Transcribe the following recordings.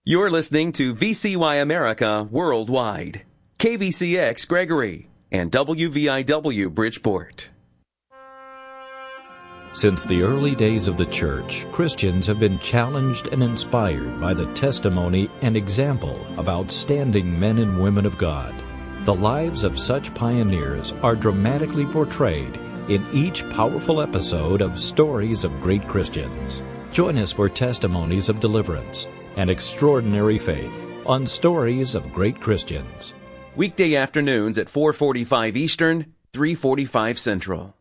You're listening to VCY America Worldwide, KVCX Gregory, and WVIW Bridgeport. Since the early days of the church, Christians have been challenged and inspired by the testimony and example of outstanding men and women of God. The lives of such pioneers are dramatically portrayed in each powerful episode of Stories of Great Christians. Join us for testimonies of deliverance and extraordinary faith on Stories of Great Christians. Weekday afternoons at 4:45 Eastern, 3:45 Central.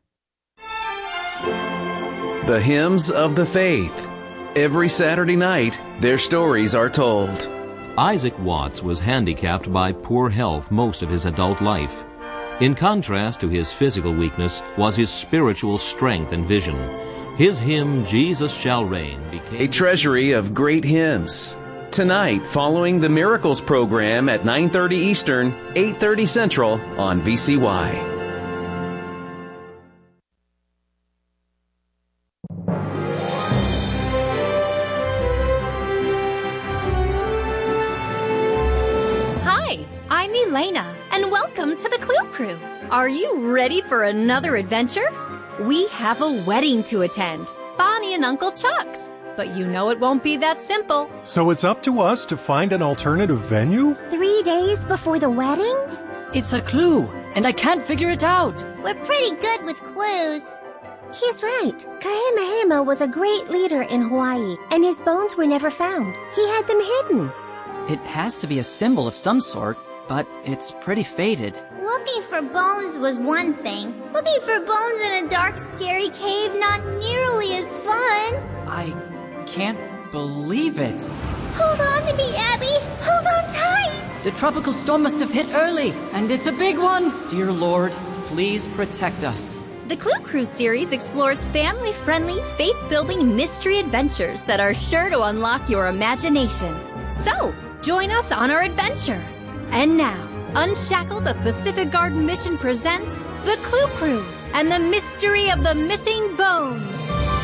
The Hymns of the Faith. Every Saturday night, their stories are told. Isaac Watts was handicapped by poor health most of his adult life. In contrast to his physical weakness was his spiritual strength and vision. His hymn, Jesus Shall Reign, became a treasury of great hymns. Tonight, following the Miracles program at 9:30 Eastern, 8:30 Central on VCY. Hi, I'm Elena, and welcome to the Clue Crew. Are you ready for another adventure? We have a wedding to attend, Bonnie and Uncle Chuck's. But you know it won't be that simple. So it's up to us to find an alternative venue? 3 days before the wedding? It's a clue, and I can't figure it out. We're pretty good with clues. He's right. Kamehameha was a great leader in Hawaii, and his bones were never found. He had them hidden. It has to be a symbol of some sort, but it's pretty faded. Looking for bones was one thing. Looking for bones in a dark, scary cave, not nearly as fun. I can't believe it. Hold on to me, Abby. Hold on tight. The tropical storm must have hit early, and it's a big one. Dear Lord, please protect us. The Clue Crew series explores family-friendly, faith-building mystery adventures that are sure to unlock your imagination. So, join us on our adventure. And now, Unshackle the Pacific Garden Mission presents The Clue Crew and the Mystery of the Missing Bones.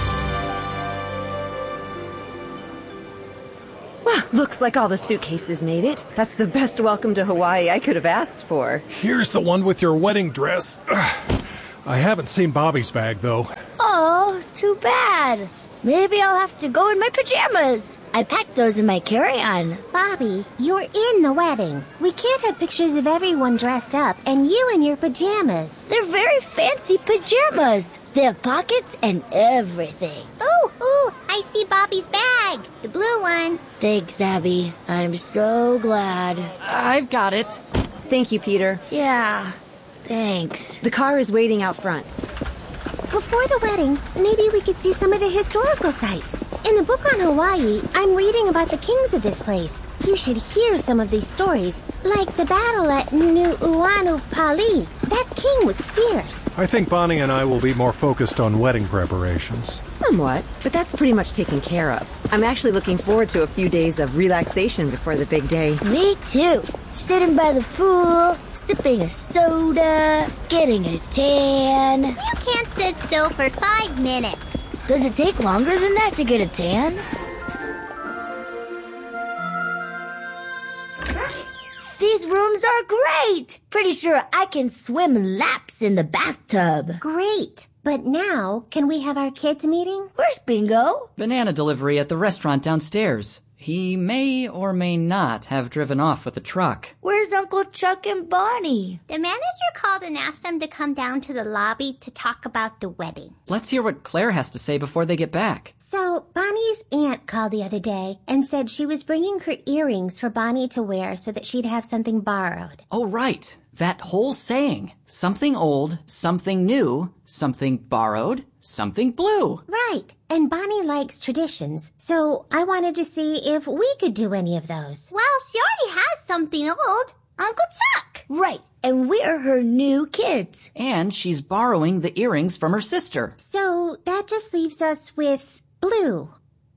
Well, looks like all the suitcases made it. That's the best welcome to Hawaii I could have asked for. Here's the one with your wedding dress. I haven't seen Bobby's bag, though. Oh, too bad. Maybe I'll have to go in my pajamas. I packed those in my carry-on. Bobby, you're in the wedding. We can't have pictures of everyone dressed up and you in your pajamas. They're very fancy pajamas. They have pockets and everything. Ooh, I see Bobby's bag. The blue one. Thanks, Abby. I'm so glad. I've got it. Thank you, Peter. Yeah, thanks. The car is waiting out front. Before the wedding, maybe we could see some of the historical sites. In the book on Hawaii, I'm reading about the kings of this place. You should hear some of these stories, like the battle at Nu'uanu-Pali. That king was fierce. I think Bonnie and I will be more focused on wedding preparations. Somewhat, but that's pretty much taken care of. I'm actually looking forward to a few days of relaxation before the big day. Me too. Sitting by the pool, sipping a soda, getting a tan. You can't sit still for 5 minutes. Does it take longer than that to get a tan? These rooms are great! Pretty sure I can swim laps in the bathtub. Great. But now, can we have our kids' meeting? Where's Bingo? Banana delivery at the restaurant downstairs. He may or may not have driven off with the truck. Where's Uncle Chuck and Bonnie? The manager called and asked them to come down to the lobby to talk about the wedding. Let's hear what Claire has to say before they get back. So, Bonnie's aunt called the other day and said she was bringing her earrings for Bonnie to wear so that she'd have something borrowed. Oh, right. That whole saying. Something old, something new, something borrowed, something blue. Right. And Bonnie likes traditions, so I wanted to see if we could do any of those. Well, she already has something old. Uncle Chuck. Right. And we're her new kids. And she's borrowing the earrings from her sister. So that just leaves us with blue.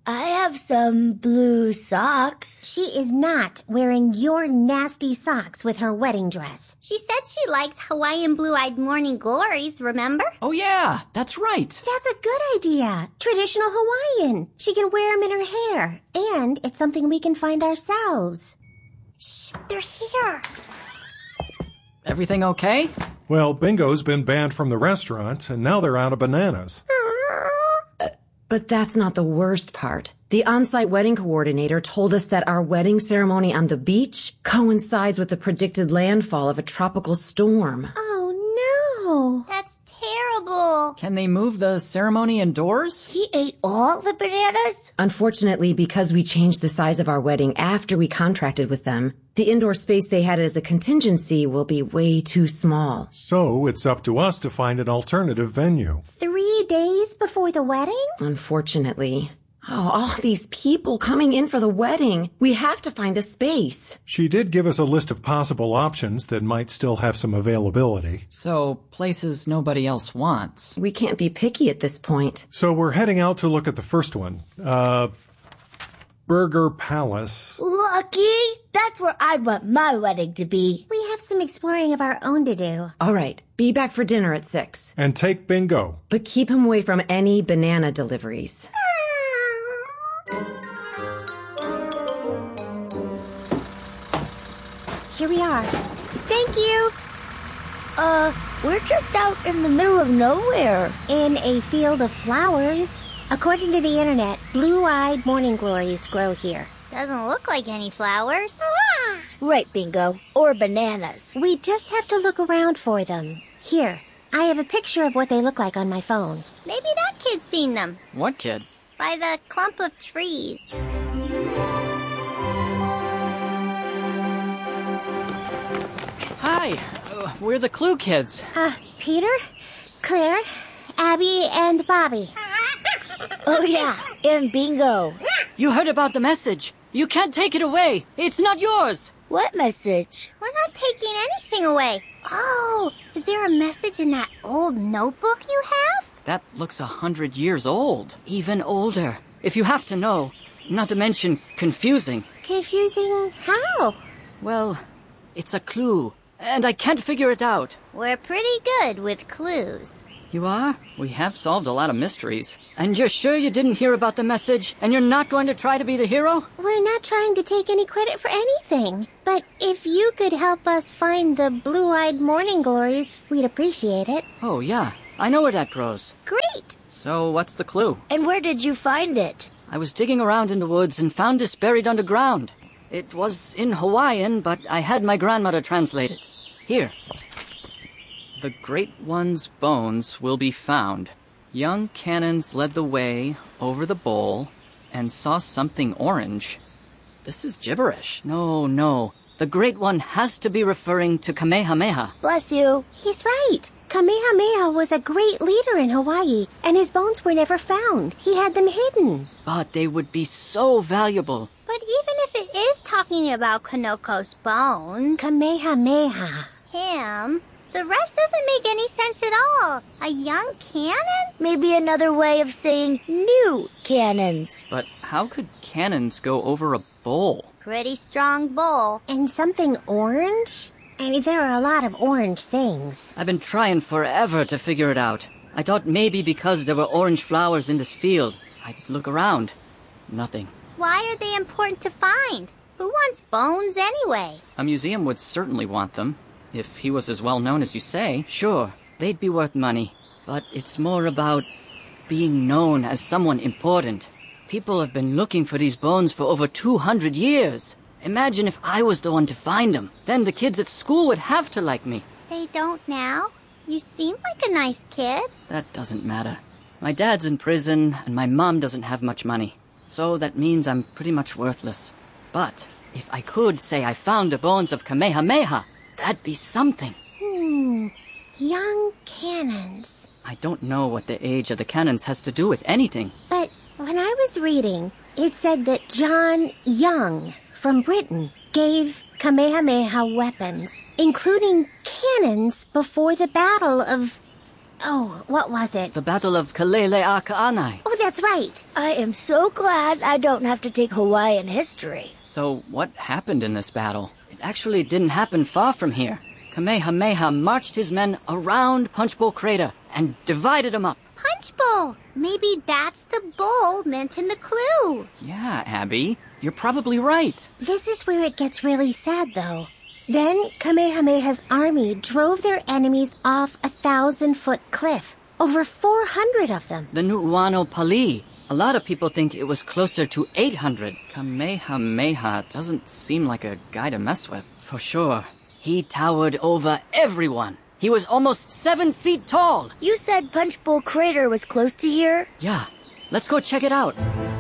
I have some blue socks. She is not wearing your nasty socks with her wedding dress. She said she liked Hawaiian blue-eyed morning glories, remember? Oh yeah, that's right. That's a good idea. Traditional Hawaiian. She can wear them in her hair. And it's something we can find ourselves. Shh, they're here. Everything okay? Well, Bingo's been banned from the restaurant, and now they're out of bananas. But that's not the worst part. The on-site wedding coordinator told us that our wedding ceremony on the beach coincides with the predicted landfall of a tropical storm. Oh, no. That's terrible. Can they move the ceremony indoors? He ate all the bananas? Unfortunately, because we changed the size of our wedding after we contracted with them, the indoor space they had as a contingency will be way too small. So it's up to us to find an alternative venue. 3 days before the wedding? Unfortunately. Oh, all these people coming in for the wedding. We have to find a space. She did give us a list of possible options that might still have some availability. So, places nobody else wants. We can't be picky at this point. So we're heading out to look at the first one. Burger Palace. Lucky! That's where I'd want my wedding to be. We have some exploring of our own to do. All right, be back for dinner at 6. And take Bingo. But keep him away from any banana deliveries. Here we are. Thank you. We're just out in the middle of nowhere. In a field of flowers. According to the internet, blue-eyed morning glories grow here. Doesn't look like any flowers. Right, Bingo. Or bananas. We just have to look around for them. Here, I have a picture of what they look like on my phone. Maybe that kid's seen them. What kid? By the clump of trees. Hi, we're the Clue Kids. Peter, Claire, Abby, and Bobby. Oh, yeah, and Bingo. You heard about the message. You can't take it away. It's not yours. What message? We're not taking anything away. Oh, is there a message in that old notebook you have? That looks 100 years old. Even older. If you have to know. Not to mention confusing. Confusing how? Well, it's a clue. And I can't figure it out. We're pretty good with clues. You are? We have solved a lot of mysteries. And you're sure you didn't hear about the message? And you're not going to try to be the hero? We're not trying to take any credit for anything. But if you could help us find the blue-eyed morning glories, we'd appreciate it. Oh, yeah. I know where that grows. Great! So what's the clue? And where did you find it? I was digging around in the woods and found this buried underground. It was in Hawaiian, but I had my grandmother translate it. Here. The Great One's bones will be found. Young cannons led the way over the bowl and saw something orange. This is gibberish. No. The Great One has to be referring to Kamehameha. Bless you. He's right. Kamehameha was a great leader in Hawaii, and his bones were never found. He had them hidden. But they would be so valuable. But even if it is talking about Kanoko's bones... Kamehameha. Him... The rest doesn't make any sense at all. A young cannon? Maybe another way of saying new cannons. But how could cannons go over a bowl? Pretty strong bowl. And something orange? I mean, there are a lot of orange things. I've been trying forever to figure it out. I thought maybe because there were orange flowers in this field, I'd look around. Nothing. Why are they important to find? Who wants bones anyway? A museum would certainly want them. If he was as well known as you say, sure, they'd be worth money. But it's more about being known as someone important. People have been looking for these bones for over 200 years. Imagine if I was the one to find them. Then the kids at school would have to like me. They don't now. You seem like a nice kid. That doesn't matter. My dad's in prison, and my mom doesn't have much money. So that means I'm pretty much worthless. But if I could say I found the bones of Kamehameha, that'd be something. Young cannons. I don't know what the age of the cannons has to do with anything. But when I was reading, it said that John Young from Britain gave Kamehameha weapons, including cannons before the Battle of Oh, what was it? The Battle of Kalelea'akaanai. Oh, that's right. I am so glad I don't have to take Hawaiian history. So what happened in this battle? It actually didn't happen far from here. Kamehameha marched his men around Punchbowl Crater and divided them up. Punchbowl! Maybe that's the bowl meant in the clue. Yeah, Abby, you're probably right. This is where it gets really sad, though. Then Kamehameha's army drove their enemies off a 1,000-foot cliff. Over 400 of them. The Nu'uano Pali. A lot of people think it was closer to 800. Kamehameha doesn't seem like a guy to mess with, for sure. He towered over everyone. He was almost 7 feet tall. You said Punchbowl Crater was close to here? Yeah, let's go check it out.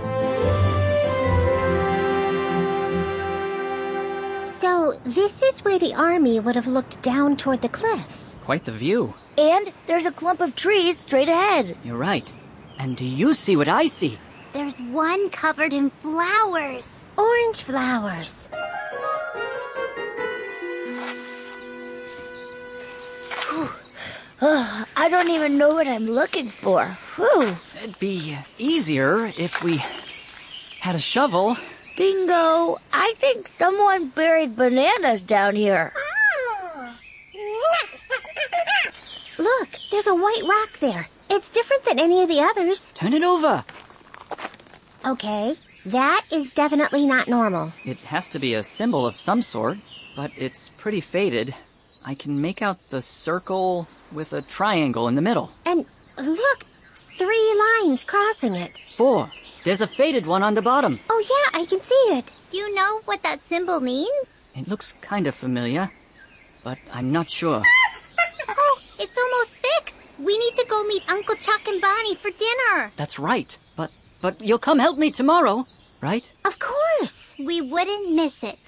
So, this is where the army would have looked down toward the cliffs. Quite the view. And there's a clump of trees straight ahead. You're right. And do you see what I see? There's one covered in flowers. Orange flowers. I don't even know what I'm looking for. Whew. It'd be easier if we had a shovel. Bingo. I think someone buried bananas down here. Look, there's a white rock there. It's different than any of the others. Turn it over. Okay, that is definitely not normal. It has to be a symbol of some sort, but it's pretty faded. I can make out the circle with a triangle in the middle. And look, 3 lines crossing it. 4. There's a faded one on the bottom. Oh yeah, I can see it. Do you know what that symbol means? It looks kind of familiar, but I'm not sure. Oh, it's almost 6. We need to go meet Uncle Chuck and Bonnie for dinner. That's right. But you'll come help me tomorrow, right? Of course. We wouldn't miss it.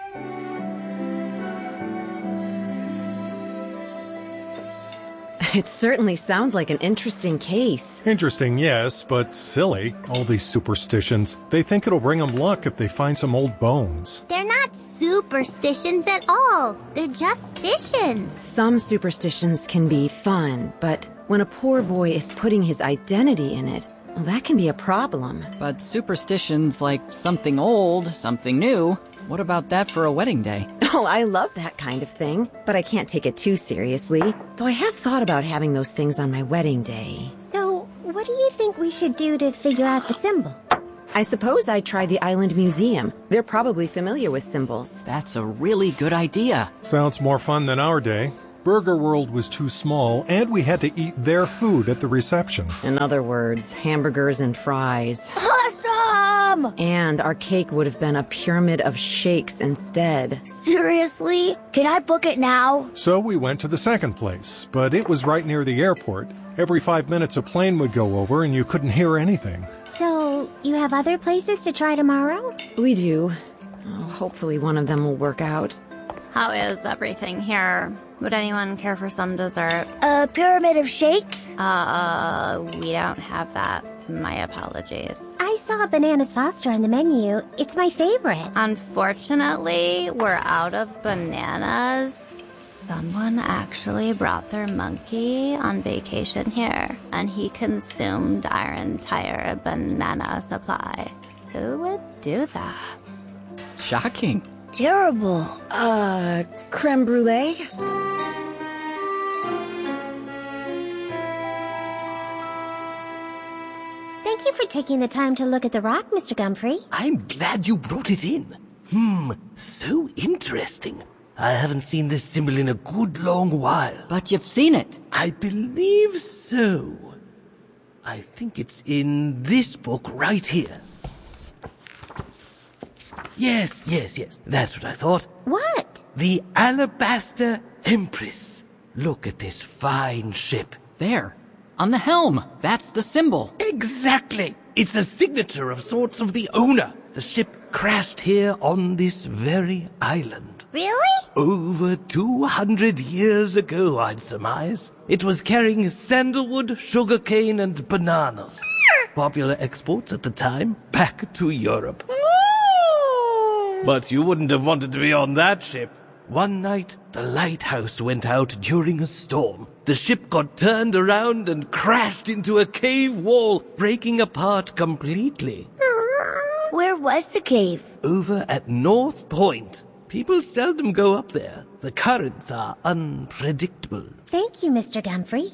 It certainly sounds like an interesting case. Interesting, yes, but silly. All these superstitions. They think it'll bring them luck if they find some old bones. They're not superstitions at all. They're just stitions. Some superstitions can be fun, but when a poor boy is putting his identity in it, well, that can be a problem. But superstitions like something old, something new, what about that for a wedding day? Oh, I love that kind of thing, but I can't take it too seriously. Though I have thought about having those things on my wedding day. So, what do you think we should do to figure out the symbol? I suppose I'd try the Island Museum. They're probably familiar with symbols. That's a really good idea. Sounds more fun than our day. Burger World was too small, and we had to eat their food at the reception. In other words, hamburgers and fries. Awesome! And our cake would have been a pyramid of shakes instead. Seriously? Can I book it now? So we went to the second place, but it was right near the airport. Every 5 minutes a plane would go over and you couldn't hear anything. So, you have other places to try tomorrow? We do. Oh, hopefully one of them will work out. How is everything here? Would anyone care for some dessert? A pyramid of shakes? We don't have that. My apologies. I saw Bananas Foster on the menu. It's my favorite. Unfortunately, we're out of bananas. Someone actually brought their monkey on vacation here, and he consumed our entire banana supply. Who would do that? Shocking. Terrible. Creme brulee? Thank you for taking the time to look at the rock, Mr. Gumfrey. I'm glad you brought it in. So interesting. I haven't seen this symbol in a good long while. But you've seen it. I believe so. I think it's in this book right here. Yes. That's what I thought. What? The Alabaster Empress. Look at this fine ship. There. On the helm. That's the symbol. Exactly. It's a signature of sorts of the owner. The ship crashed here on this very island. Really? Over 200 years ago, I'd surmise. It was carrying sandalwood, sugarcane, and bananas. Popular exports at the time, back to Europe. But you wouldn't have wanted to be on that ship. One night, the lighthouse went out during a storm. The ship got turned around and crashed into a cave wall, breaking apart completely. Where was the cave? Over at North Point. People seldom go up there. The currents are unpredictable. Thank you, Mr. Gumphrey.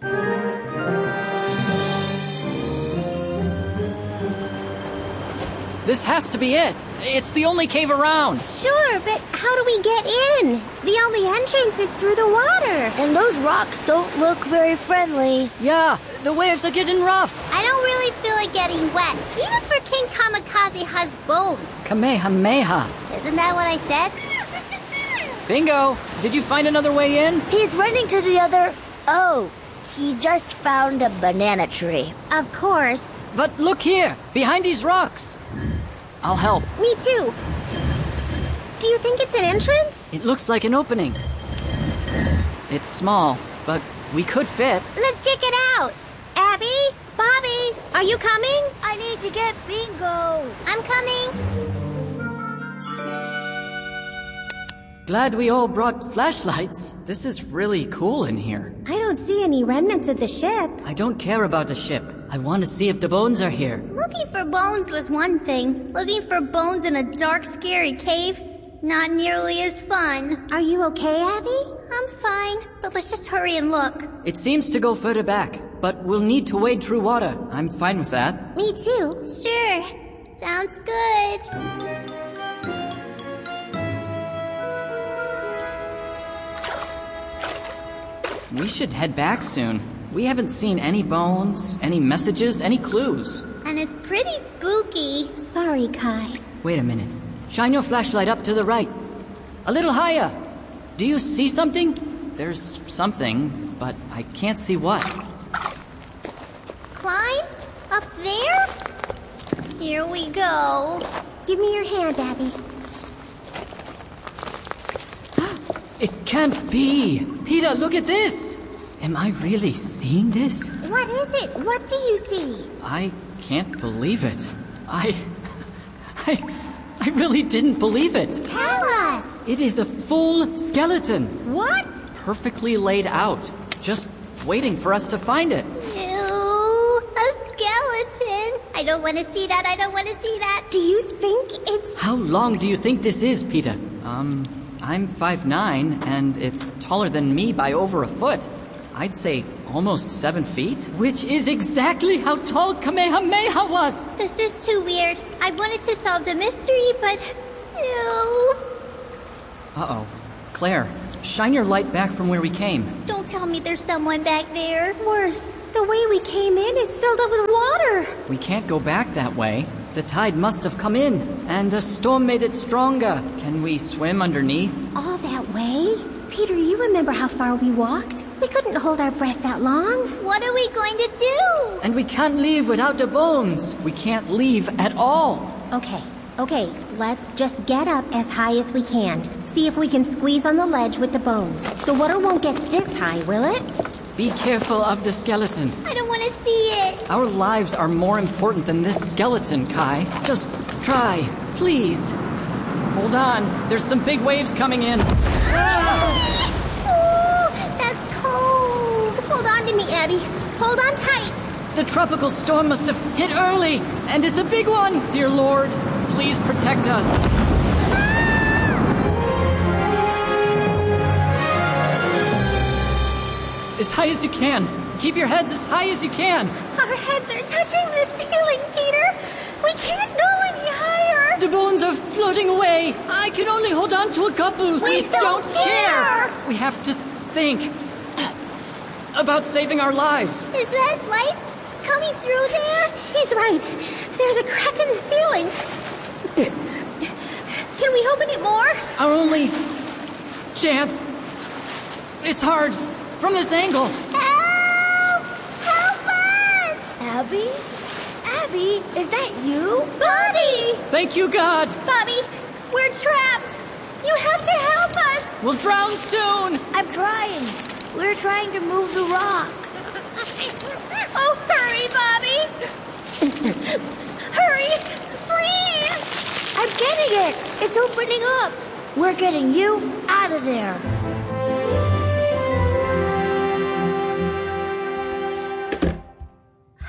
This has to be it. It's the only cave around. Sure, but how do we get in? The only entrance is through the water. And those rocks don't look very friendly. Yeah, the waves are getting rough. I don't really feel like getting wet, even for King Kamikaze's bones. Kamehameha. Isn't that what I said? Bingo. Did you find another way in? He's running to the other... Oh, he just found a banana tree. Of course. But look here, behind these rocks. I'll help. Me too. Do you think it's an entrance? It looks like an opening. It's small, but we could fit. Let's check it out. Abby, Bobby, are you coming? I need to get Bingo. I'm coming. Glad we all brought flashlights. This is really cool in here. I don't see any remnants of the ship. I don't care about the ship. I want to see if the bones are here. Looking for bones was one thing. Looking for bones in a dark, scary cave, not nearly as fun. Are you okay, Abby? I'm fine, but let's just hurry and look. It seems to go further back, but we'll need to wade through water. I'm fine with that. Me too. Sure. Sounds good. We should head back soon. We haven't seen any bones, any messages, any clues. And it's pretty spooky. Sorry, Kai. Wait a minute. Shine your flashlight up to the right. A little higher. Do you see something? There's something, but I can't see what. Climb? Up there? Here we go. Give me your hand, Abby. It can't be. Peter, look at this. Am I really seeing this? What is it? What do you see? I can't believe it. I really didn't believe it. Tell us. It is a full skeleton. What? Perfectly laid out. Just waiting for us to find it. Ew, a skeleton. I don't want to see that. I don't want to see that. Do you think it's... How long do you think this is, Peter? I'm 5'9", and it's taller than me by over a foot. I'd say almost 7 feet, which is exactly how tall Kamehameha was. This is too weird. I wanted to solve the mystery, but... Ew. Uh-oh. Claire, shine your light back from where we came. Don't tell me there's someone back there. Worse, the way we came in is filled up with water. We can't go back that way. The tide must have come in, and a storm made it stronger. Can we swim underneath? All that way? Peter, you remember how far we walked? We couldn't hold our breath that long. What are we going to do? And we can't leave without the bones. We can't leave at all. Okay, let's just get up as high as we can. See if we can squeeze on the ledge with the bones. The water won't get this high, will it? Be careful of the skeleton. I don't want to see it. Our lives are more important than this skeleton, Kai. Just try, please. Hold on. There's some big waves coming in. Ooh, that's cold. Hold on to me, Abby. Hold on tight. The tropical storm must have hit early, and it's a big one. Dear Lord, please protect us. As high as you can. Keep your heads as high as you can. Our heads are touching the ceiling, Peter. We can't go any higher. The bones are floating away. I can only hold on to a couple. We don't care. We have to think about saving our lives. Is that light coming through there? She's right. There's a crack in the ceiling. Can we open it more? Our only chance. It's hard. From this angle. Help! Help us! Abby? Abby, is that you? Bobby! Thank you, God. Bobby, we're trapped. You have to help us. We'll drown soon. I'm trying. We're trying to move the rocks. Oh, hurry, Bobby. Hurry, please. I'm getting it. It's opening up. We're getting you out of there.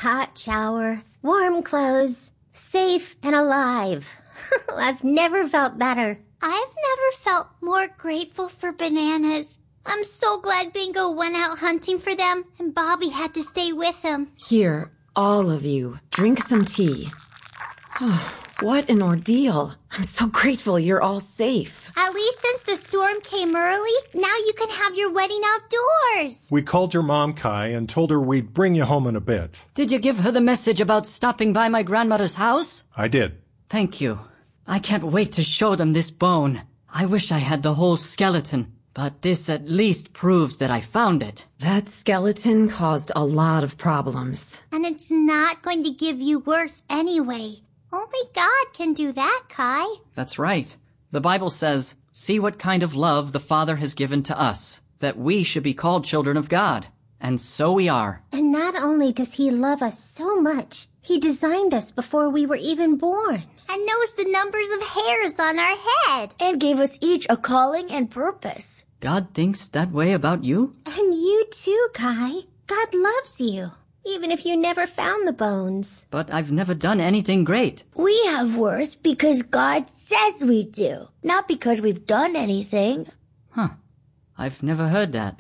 hot shower, warm clothes, safe and alive. I've never felt better. I've never felt more grateful for bananas. I'm so glad Bingo went out hunting for them and Bobby had to stay with him. Here, all of you, drink some tea. Oh, what an ordeal. I'm so grateful you're all safe. At least since the storm came early, now you can have your wedding outdoors. We called your mom, Kai, and told her we'd bring you home in a bit. Did you give her the message about stopping by my grandmother's house? I did. Thank you. I can't wait to show them this bone. I wish I had the whole skeleton, but this at least proves that I found it. That skeleton caused a lot of problems. And it's not going to give you worth anyway. Only God can do that, Kai. That's right. The Bible says, "See what kind of love the Father has given to us, that we should be called children of God." And so we are. And not only does he love us so much, he designed us before we were even born. And knows the numbers of hairs on our head. And gave us each a calling and purpose. God thinks that way about you? And you too, Kai. God loves you, even if you never found the bones. But I've never done anything great. We have worth because God says we do, not because we've done anything. Huh. I've never heard that.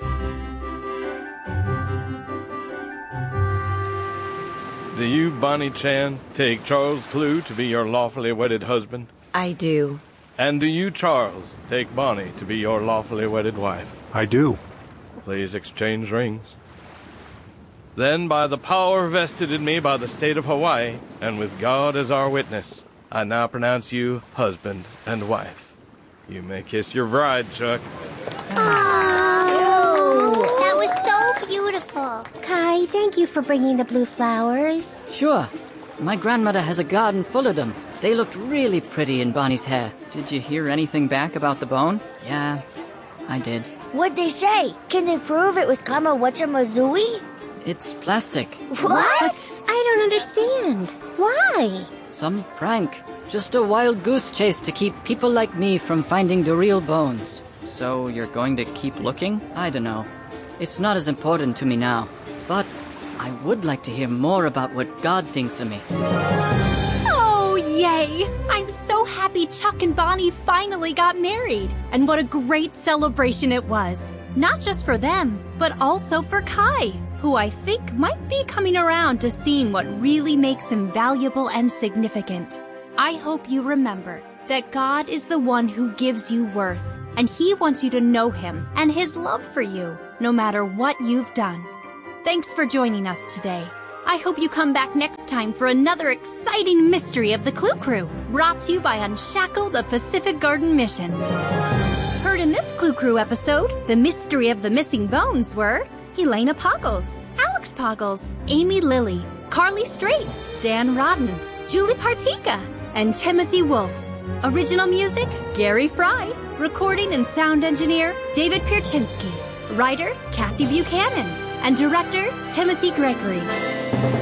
Do you, Bonnie Chan, take Charles Clue to be your lawfully wedded husband? I do. And do you, Charles, take Bonnie to be your lawfully wedded wife? I do. Please exchange rings. Then, by the power vested in me by the state of Hawaii, and with God as our witness, I now pronounce you husband and wife. You may kiss your bride, Chuck. Oh, that was so beautiful. Kai, thank you for bringing the blue flowers. Sure. My grandmother has a garden full of them. They looked really pretty in Bonnie's hair. Did you hear anything back about the bone? Yeah, I did. What'd they say? Can they prove it was Kamawatcha-Mazui? It's plastic. What? I don't understand. Why? Some prank. Just a wild goose chase to keep people like me from finding the real bones. So you're going to keep looking? I don't know. It's not as important to me now. But I would like to hear more about what God thinks of me. Oh, yay! I'm so happy Chuck and Bonnie finally got married. And what a great celebration it was. Not just for them, but also for Kai, who I think might be coming around to seeing what really makes him valuable and significant. I hope you remember that God is the one who gives you worth, and he wants you to know him and his love for you, no matter what you've done. Thanks for joining us today. I hope you come back next time for another exciting mystery of the Clue Crew, brought to you by Unshackle the Pacific Garden Mission. Heard in this Clue Crew episode, the mystery of the missing bones were Helena Poggles, Alex Poggles, Amy Lilly, Carly Strait, Dan Rodden, Julie Partika, and Timothy Wolf. Original music, Gary Fry. Recording and sound engineer, David Pierczynski. Writer, Kathy Buchanan. And director, Timothy Gregory.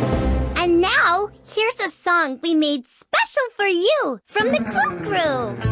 And now, here's a song we made special for you from the Clue Crew.